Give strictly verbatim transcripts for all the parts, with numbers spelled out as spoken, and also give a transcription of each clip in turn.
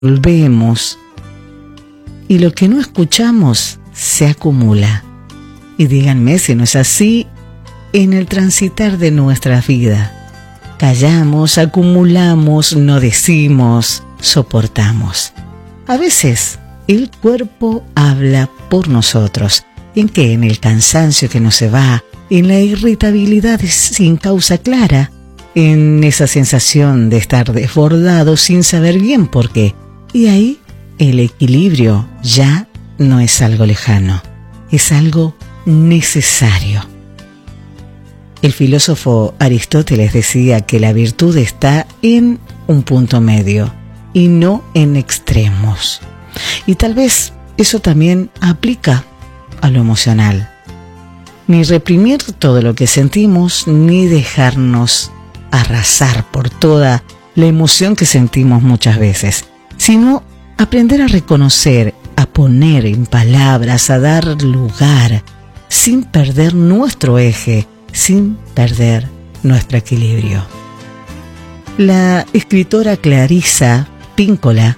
vemos y lo que no escuchamos se acumula. Y díganme si no es así en el transitar de nuestra vida. Callamos, acumulamos, no decimos, soportamos. A veces el cuerpo habla por nosotros. ¿En qué? En el cansancio que no se va, en la irritabilidad sin causa clara, en esa sensación de estar desbordado sin saber bien por qué. Y ahí el equilibrio ya no es algo lejano, es algo necesario. El filósofo Aristóteles decía que la virtud está en un punto medio y no en extremos. Y tal vez eso también aplica a lo emocional. Ni reprimir todo lo que sentimos, ni dejarnos arrasar por toda la emoción que sentimos muchas veces, sino aprender a reconocer, a poner en palabras, a dar lugar, sin perder nuestro eje, sin perder nuestro equilibrio. La escritora Clarissa Pinkola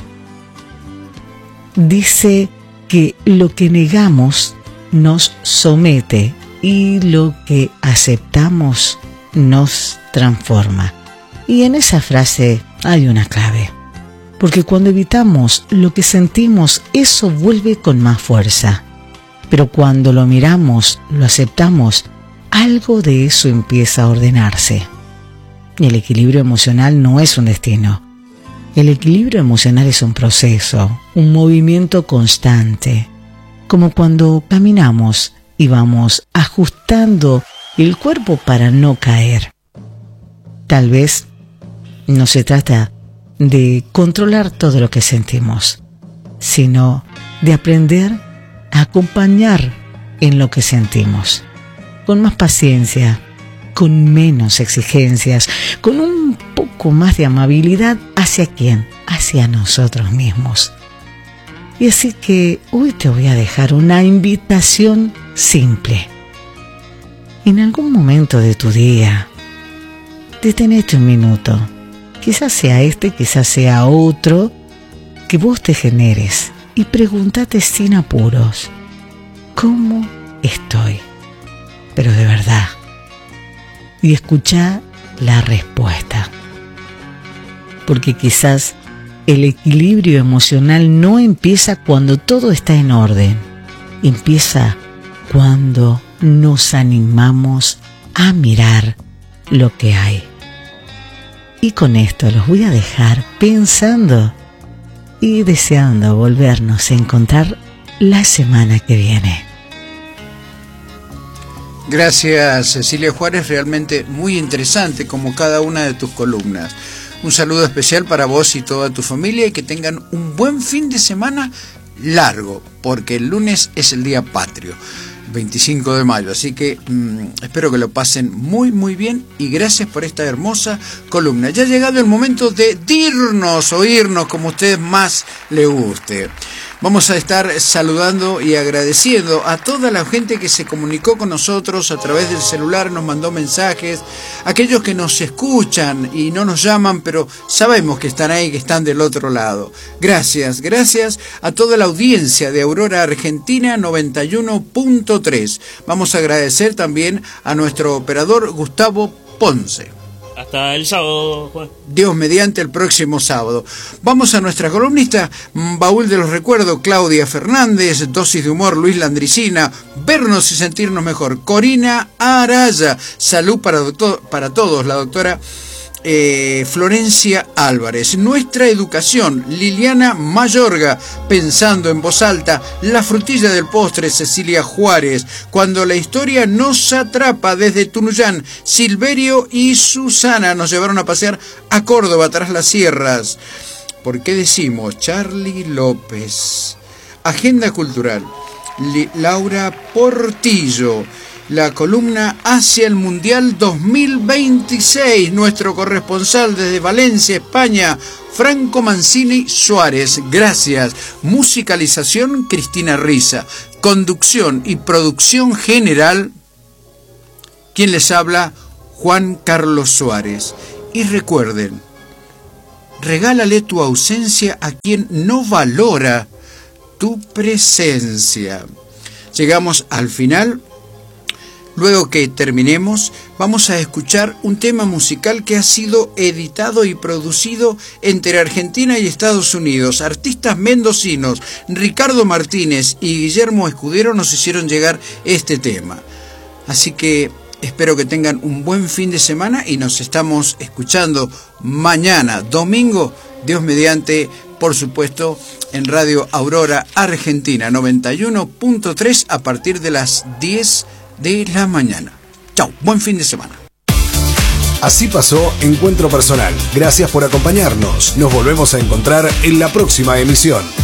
dice que lo que negamos nos somete y lo que aceptamos nos transforma. Y en esa frase hay una clave, porque cuando evitamos lo que sentimos, eso vuelve con más fuerza. Pero cuando lo miramos, lo aceptamos, algo de eso empieza a ordenarse. Y el equilibrio emocional no es un destino. El equilibrio emocional es un proceso, un movimiento constante, como cuando caminamos y vamos ajustando el cuerpo para no caer. Tal vez no se trata de controlar todo lo que sentimos, sino de aprender a acompañar en lo que sentimos, con más paciencia, con menos exigencias, con un poco más de amabilidad hacia quién, hacia nosotros mismos. Y así que hoy te voy a dejar una invitación simple. En algún momento de tu día, detenete un minuto. Quizás sea este, quizás sea otro, que vos te generes y pregúntate sin apuros, ¿cómo estoy? Pero de verdad. Y escuchá la respuesta. Porque quizás el equilibrio emocional no empieza cuando todo está en orden. Empieza cuando nos animamos a mirar lo que hay. Y con esto los voy a dejar pensando y deseando volvernos a encontrar la semana que viene. Gracias, Cecilia Juárez, realmente muy interesante como cada una de tus columnas. Un saludo especial para vos y toda tu familia y que tengan un buen fin de semana largo, porque el lunes es el día patrio, veinticinco de mayo, así que mmm, espero que lo pasen muy muy bien y gracias por esta hermosa columna. Ya ha llegado el momento de dirnos o irnos, como a ustedes más les guste. Vamos a estar saludando y agradeciendo a toda la gente que se comunicó con nosotros a través del celular, nos mandó mensajes, aquellos que nos escuchan y no nos llaman, pero sabemos que están ahí, que están del otro lado. Gracias, gracias a toda la audiencia de Aurora Argentina noventa y uno punto tres. Vamos a agradecer también a nuestro operador Gustavo Ponce. Hasta el sábado, Juan. Dios mediante, el próximo sábado. Vamos a nuestra columnista, Baúl de los Recuerdos, Claudia Fernández, Dosis de Humor, Luis Landricina, Vernos y Sentirnos Mejor, Corina Araya, Salud para, doctor, para todos, la doctora eh, Florencia Álvarez, Nuestra Educación, Liliana Mayorga, Pensando en Voz Alta, La Frutilla del Postre, Cecilia Juárez, Cuando la Historia nos atrapa, desde Tunuyán, Silverio y Susana nos llevaron a pasear a Córdoba tras las sierras. ¿Por qué decimos? Charlie López, Agenda Cultural, Li- Laura Portillo, la columna Hacia el Mundial dos mil veintiséis, nuestro corresponsal desde Valencia, España, Franco Mancini Suárez, gracias. Musicalización, Cristina Riza. Conducción y producción general, quien les habla, Juan Carlos Suárez. Y recuerden, regálale tu ausencia a quien no valora tu presencia. Llegamos al final. Luego que terminemos, vamos a escuchar un tema musical que ha sido editado y producido entre Argentina y Estados Unidos. Artistas mendocinos Ricardo Martínez y Guillermo Escudero nos hicieron llegar este tema. Así que espero que tengan un buen fin de semana y nos estamos escuchando mañana, domingo, Dios mediante, por supuesto, en Radio Aurora Argentina noventa y uno punto tres a partir de las diez de la mañana. Chau, buen fin de semana. Así pasó Encuentro Personal. Gracias por acompañarnos. Nos volvemos a encontrar en la próxima emisión.